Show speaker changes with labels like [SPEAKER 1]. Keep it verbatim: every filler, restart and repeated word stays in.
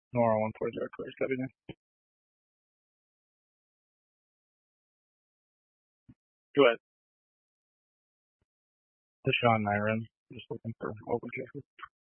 [SPEAKER 1] Nora one four zero clear seven. Go ahead. Deshaun Nyron. Just looking for open cases.